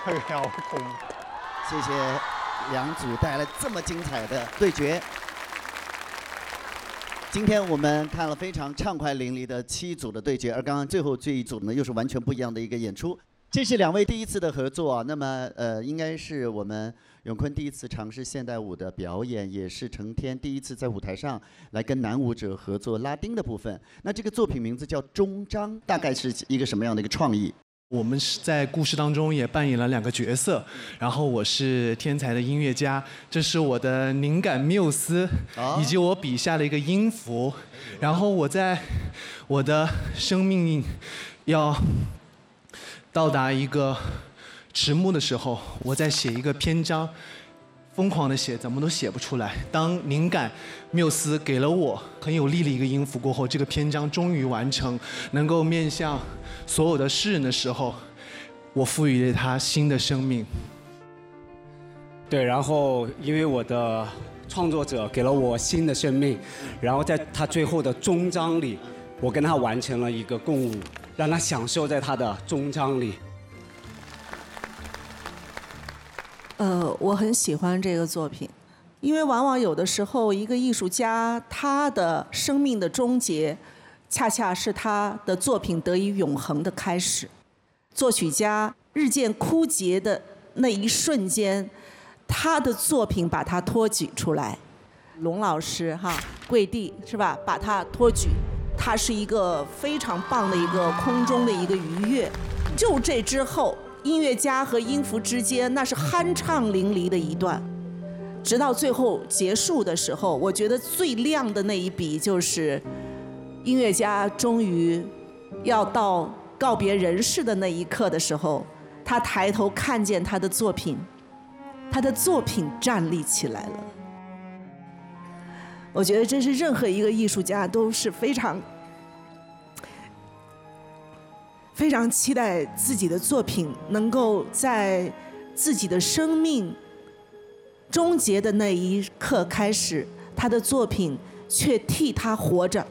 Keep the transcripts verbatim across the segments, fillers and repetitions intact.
遥控。 谢谢两组带来这么精彩的对决。今天我们看了非常畅快淋漓的七组的对决，而刚刚最后这一组呢，又是完全不一样的一个演出。这是两位第一次的合作啊，那么呃，应该是我们永坤第一次尝试现代舞的表演，也是成天第一次在舞台上来跟男舞者合作拉丁的部分。那这个作品名字叫《终章》，大概是一个什么样的一个创意？ 我们是在故事当中也扮演了两个角色，然后我是天才的音乐家，这是我的灵感缪斯，以及我笔下的一个音符，然后我在我的生命要到达一个迟暮的时候，我在写一个篇章，疯狂的写，怎么都写不出来。当灵感缪斯给了我很有力的一个音符过后，这个篇章终于完成，能够面向所有的诗人的时候，我赋予了它新的生命。 对，然后因为我的创作者给了我新的生命，然后在他最后的终章里，我跟他完成了一个共舞，让他享受在他的终章里。 呃，我很喜欢这个作品，因为往往有的时候，一个艺术家他的生命的终结，恰恰是他的作品得以永恒的开始。作曲家日渐枯竭的那一瞬间，他的作品把他托举出来。龙老师哈，跪地是吧？把他托举，他是一个非常棒的一个空中的一个愉悦。就这之后，音乐家和音符之间那是酣畅淋漓的一段，直到最后结束的时候，我觉得最亮的那一笔就是音乐家终于要到告别人世的那一刻的时候，他抬头看见他的作品，他的作品站立起来了。我觉得这是任何一个艺术家都是非常非常期待自己的作品能够在自己的生命终结的那一刻开始，他的作品却替他活着。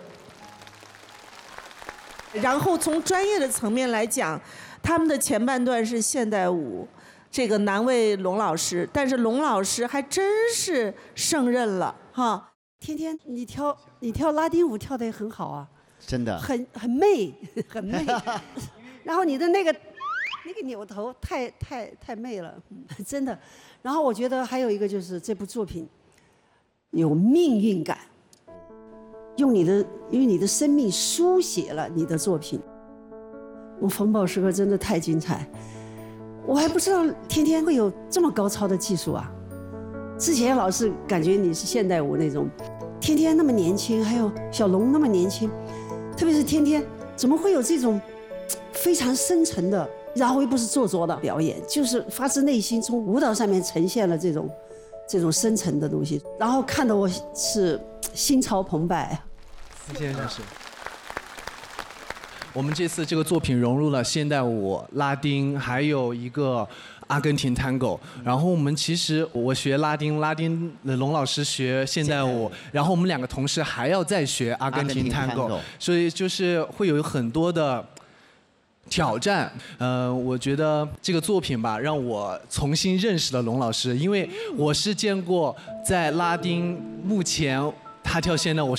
然后从专业的层面来讲，他们的前半段是现代舞，这个难为龙老师，但是龙老师还真是胜任了哈。 天天你跳你跳拉丁舞跳得也很好啊， 真的， 很很媚，很媚。然后你的那个那个扭头太太太媚了，真的。然后我觉得还有一个就是这部作品有命运感，用你的用你的生命书写了你的作品。我风暴时刻真的太精彩，我还不知道天天会有这么高超的技术啊！之前老是感觉你是现代舞那种，天天那么年轻，还有小龙那么年轻，特别是天天，怎么会有这种非常深沉的，然后又不是做作的表演，就是发自内心从舞蹈上面呈现了这种这种深沉的东西，然后看得我是心潮澎湃。 谢谢老师。我们这次这个作品融入了现代舞、拉丁，还有一个阿根廷探戈。然后我们其实我学拉丁，拉丁的龙老师学现代舞，然后我们两个同时还要再学阿根廷探戈，所以就是会有很多的挑战。呃，我觉得这个作品吧，让我重新认识了龙老师，因为我是见过在拉丁目前他跳现代舞